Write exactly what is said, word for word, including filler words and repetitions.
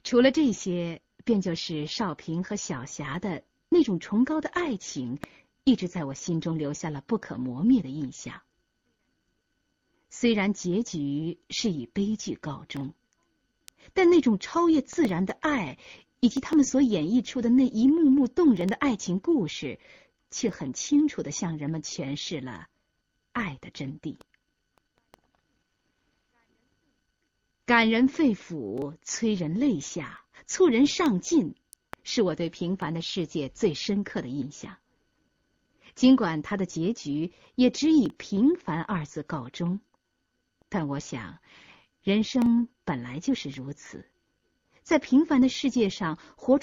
除了这些，便就是少平和小霞的那种崇高的爱情，一直在我心中留下了不可磨灭的印象。虽然结局是以悲剧告终，但那种超越自然的爱，以及他们所演绎出的那一幕幕动人的爱情故事，却很清楚地向人们诠释了爱的真谛。感人肺腑，催人泪下，促人上进，是我对平凡的世界最深刻的印象。尽管它的结局也只以平凡二字告终，但我想，人生本来就是如此，在平凡的世界上活出